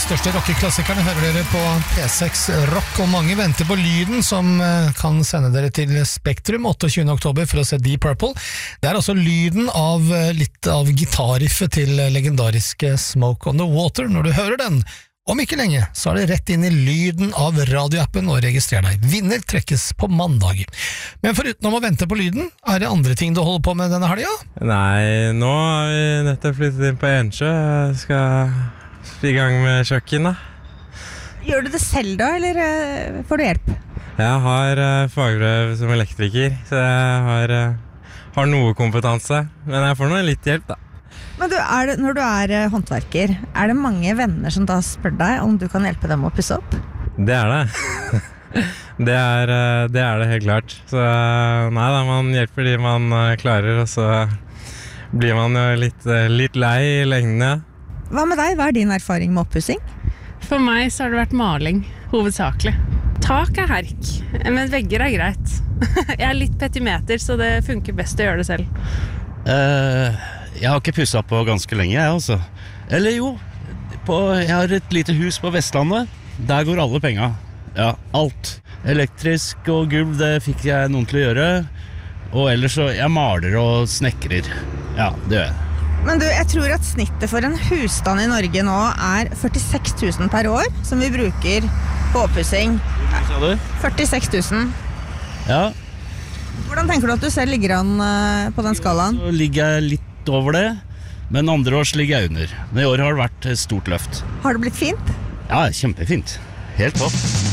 største rockeklassikerne hører dere på P6 Rock, og mange venter på lyden som kan sende dere til Spektrum 28. oktober for å se Deep Purple. Det altså lyden av litt av gitarriffet til legendariske Smoke on the Water. Når du hører den, om ikke lenge, så det rett inn i lyden av radioappen og registrer deg. Vinner trekkes på mandag. Men foruten om å vente på lyden, det andre ting du holder på med denne helga? Nei, nå har vi nettopp flyttet inn på Ensjø. Jeg skal i gang med kjøkken da. Gjør du det selv da, eller får du hjelp? Jeg har fagbrev som elektriker, så jeg har noe kompetanse. Men jeg får noe litt hjelp da. Men når du håndverker, det mange venner som da spør deg om du kan hjelpe dem å pusse opp? Det det. Det det helt klart. Så nei da, man hjelper de man klarer, og så blir man jo litt lei i lengden. Hva med deg? Hva din erfaring med oppussing? For meg så har det vært maling, hovedsakelig. Tak herk, men vegger greit. Jeg litt petimeter, så det funker best å gjøre det selv. Jeg har ikke pusset på ganske lenge, jeg altså. Eller jo, jeg har et lite hus på Vestlandet. Der går alle penger. Ja, alt. Elektrisk og gulv, det fikk jeg noen til å gjøre. Og ellers så, jeg maler og snekrer. Ja, det gjør jeg. Men du, jeg tror at snittet for en husstand i Norge nå 46 000 per år, som vi bruker på oppussing. Hva sa du? 46 000. Ja. Hvordan tenker du at du selv ligger an på den skalaen? Så ligger jeg litt over det, men andre års ligger jeg under. Men i år har det vært et stort løft. Har det blitt fint? Ja, kjempefint. Helt topp.